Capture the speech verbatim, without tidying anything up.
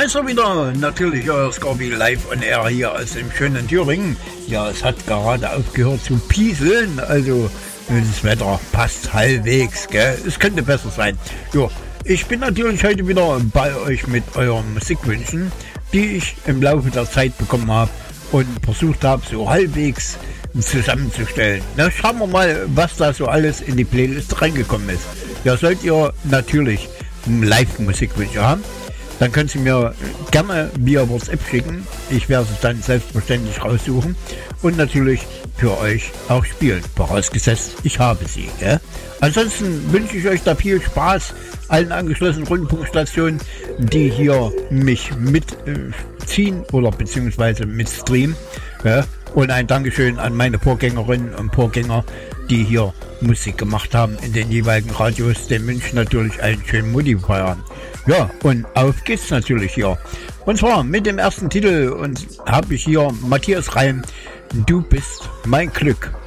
ist er wieder, natürlich euer Scorby live on air hier aus dem schönen Thüringen. Ja, es hat gerade aufgehört zu pieseln, also das Wetter passt halbwegs, gell? Es könnte besser sein. Jo, ich bin natürlich heute wieder bei euch mit euren Musikwünschen, die ich im Laufe der Zeit bekommen habe und versucht habe, so halbwegs zusammenzustellen. Na, schauen wir mal, was da so alles in die Playlist reingekommen ist. Ja, sollt ihr natürlich Live-Musikwünsche haben, dann könnt ihr mir gerne via WhatsApp schicken. Ich werde es dann selbstverständlich raussuchen und natürlich für euch auch spielen. Vorausgesetzt, ich habe sie. Gell? Ansonsten wünsche ich euch da viel Spaß, allen angeschlossenen Rundfunkstationen, die hier mich mitziehen äh, oder beziehungsweise mitstreamen. Gell? Und ein Dankeschön an meine Vorgängerinnen und Vorgänger, die hier Musik gemacht haben in den jeweiligen Radios. Den wünsche natürlich einen schönen Mutti-Feiern. Ja, und auf geht's natürlich hier. Und zwar mit dem ersten Titel und habe ich hier Matthias Reim, Du bist mein Glück.